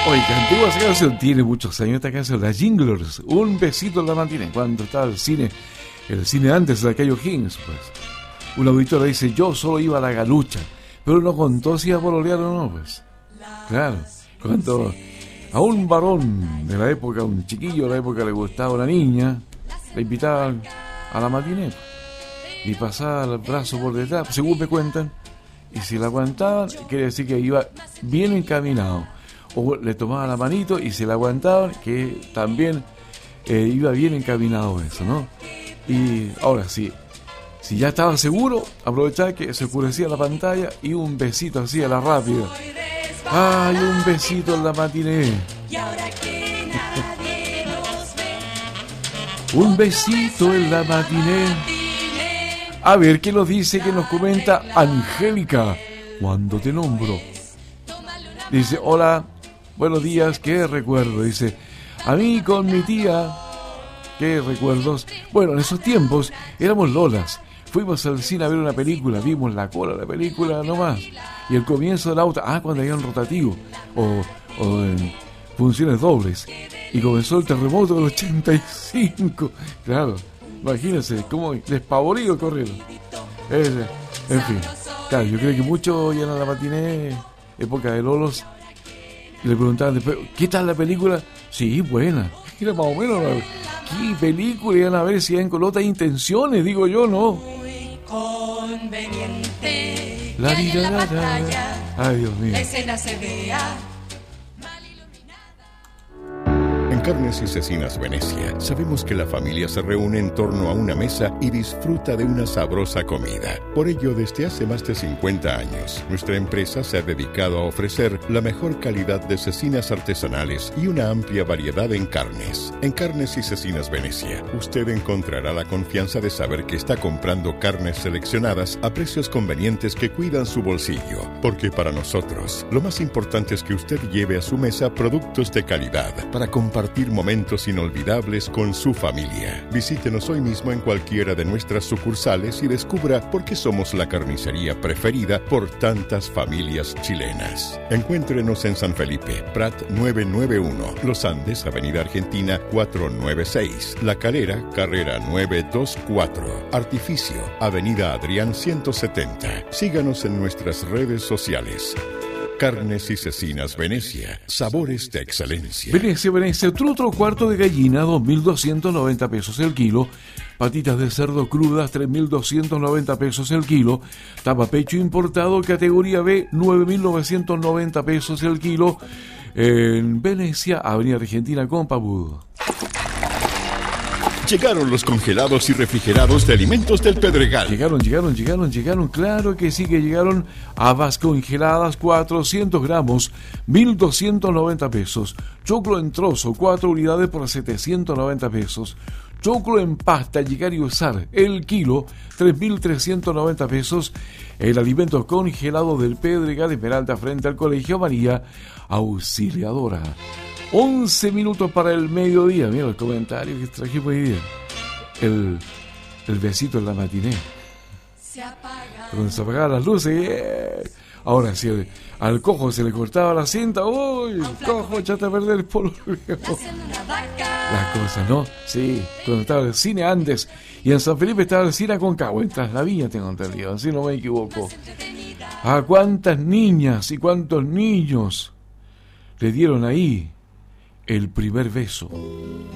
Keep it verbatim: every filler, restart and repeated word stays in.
Oye, qué antigua esa canción, tiene muchos años esta canción, la Jinglers, un besito en la matinée, cuando estaba el cine, el cine antes de aquellos Kings, pues. Una auditora dice, yo solo iba a la galucha, pero no contó si iba a pololear o no, pues. Claro, cuando a un varón de la época, un chiquillo de la época le gustaba una niña, le invitaban a la matinée y pasaba el brazo por detrás, según me cuentan, y si la aguantaban, quiere decir que iba bien encaminado. O le tomaban la manito y se la aguantaban, que también eh, iba bien encaminado eso, ¿no? Y ahora sí, si ya estaba seguro, aprovechaba que se oscurecía la pantalla y un besito así a la rápida. ¡Ay, un besito en la matiné! Un besito en la matiné. A ver, ¿qué nos dice, qué nos comenta Angélica cuando te nombro? Dice, hola, buenos días, qué recuerdo. Dice, a mí con mi tía, qué recuerdos. Bueno, en esos tiempos éramos lolas. Fuimos al cine a ver una película, vimos la cola de la película nomás. Y el comienzo del auto, ah, cuando había un rotativo, o, o en funciones dobles. Y comenzó el terremoto del ochenta y cinco. Claro, imagínense, cómo despavorido corrieron. Ese, en fin, claro, yo creo que muchos iban a la matiné, época de lolos, y le preguntaban después, ¿qué tal la película? Sí, buena. Era más o menos, ¿qué película iban a ver si iban con otras intenciones? Digo yo, ¿no? Conveniente. La vida, la, la, la. Ay, Dios mío. La escena se vea. En Carnes y Cecinas Venecia, sabemos que la familia se reúne en torno a una mesa y disfruta de una sabrosa comida. Por ello, desde hace más de cincuenta años, nuestra empresa se ha dedicado a ofrecer la mejor calidad de cecinas artesanales y una amplia variedad en carnes. En Carnes y Cecinas Venecia, usted encontrará la confianza de saber que está comprando carnes seleccionadas a precios convenientes que cuidan su bolsillo. Porque para nosotros, lo más importante es que usted lleve a su mesa productos de calidad para compartir momentos inolvidables con su familia. Visítenos hoy mismo en cualquiera de nuestras sucursales y descubra por qué somos la carnicería preferida por tantas familias chilenas. Encuéntrenos en San Felipe, Prat novecientos noventa y uno, Los Andes, Avenida Argentina cuatrocientos noventa y seis, La Calera, Carrera novecientos veinticuatro, Artificio, Avenida Adrián ciento setenta. Síganos en nuestras redes sociales. Carnes y Cecinas Venecia, sabores de excelencia. Venecia, Venecia, trutro cuarto de gallina, dos mil doscientos noventa pesos el kilo. Patitas de cerdo crudas, tres mil doscientos noventa pesos el kilo. Tapa pecho importado, categoría B, nueve mil novecientos noventa pesos el kilo. En Venecia, Avenida Argentina con Pabud. Llegaron los congelados y refrigerados de Alimentos del Pedregal. Llegaron, llegaron, llegaron, llegaron. Claro que sí que llegaron. Habas congeladas, cuatrocientos gramos, mil doscientos noventa pesos. Choclo en trozo, cuatro unidades por setecientos noventa pesos. Choclo en pasta, llegar y usar, el kilo, tres mil trescientos noventa pesos. El alimento congelado del Pedregal, Esmeralda, frente al Colegio María Auxiliadora. once minutos para el mediodía. Mira el comentario que trajimos hoy día. El, el besito en la matiné. Cuando se apagaban las luces. Yeah. Ahora, si el, al cojo se le cortaba la cinta. ¡Uy! Cojo, echaste a perder el polvo. Las cosas, ¿no? Sí, cuando estaba el cine antes. Y en San Felipe estaba el cine Aconcagua. En Tras la Viña, tengo entendido. Si no me equivoco. ¿A cuántas niñas y cuántos niños le dieron ahí el primer beso?